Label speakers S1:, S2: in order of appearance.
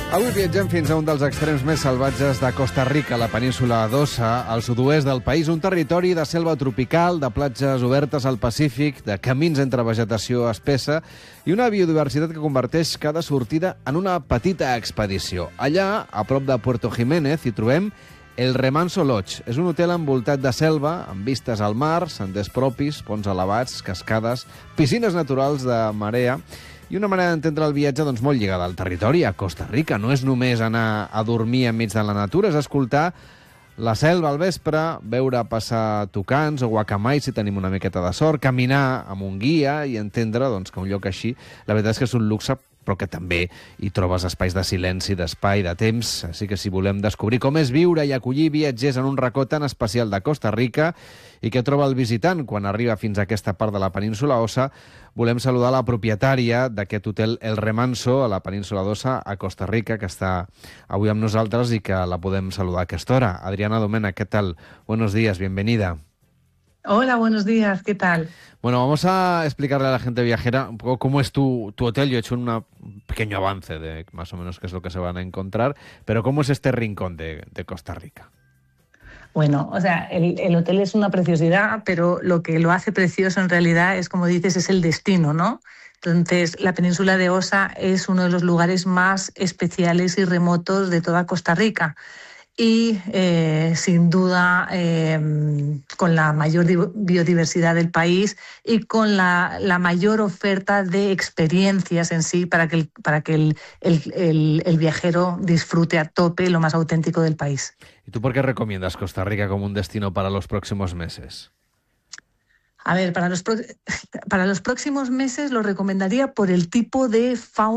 S1: Avui viatgem fins a un dels extrems més salvatges de Costa Rica, la península d'Ossa, al sud-oest del país, un territori de selva tropical, de platges obertes al Pacífic, de camins entre vegetació espessa i una biodiversitat que converteix cada sortida en una petita expedició. Allà, a prop de Puerto Jiménez, hi trobem el Remanso Lodge. És un hotel envoltat de selva, amb vistes al mar, senders propis, ponts elevats, cascades, piscines naturals de marea i una manera d'entendre el viatge doncs, molt lligada al territori, a Costa Rica. No és només anar a dormir enmig de la natura, és escoltar la selva al vespre, veure passar tucans o guacamais si tenim una miqueta de sort, caminar amb un guia i entendre doncs, que un lloc així, la veritat és que és un luxe, però que també hi trobes espais de silenci, d'espai, de temps. Així que si volem descobrir com és viure i acollir viatgers en un racó tan especial de Costa Rica i què troba el visitant quan arriba fins a aquesta part de la península Ossa, volem saludar la propietària d'aquest hotel El Remanso a la península d'Ossa, a Costa Rica, que està avui amb nosaltres i que la podem saludar a aquesta hora. Adriana Domena, ¿qué tal? Buenos días, bienvenida.
S2: Hola, buenos días, ¿qué tal?
S1: Bueno, vamos a explicarle a la gente viajera un poco cómo es tu hotel. Yo he hecho un pequeño avance de más o menos qué es lo que se van a encontrar, pero ¿cómo es este rincón de Costa Rica?
S2: Bueno, o sea, el hotel es una preciosidad, pero lo que lo hace precioso en realidad es, como dices, es el destino, ¿no? Entonces, la península de Ossa es uno de los lugares más especiales y remotos de toda Costa Rica. Y sin duda con la mayor biodiversidad del país y con la mayor oferta de experiencias en sí para que el viajero disfrute a tope lo más auténtico del país.
S1: ¿Y tú por qué recomiendas Costa Rica como un destino para los próximos meses?
S2: A ver, para los próximos meses lo recomendaría por el tipo de fauna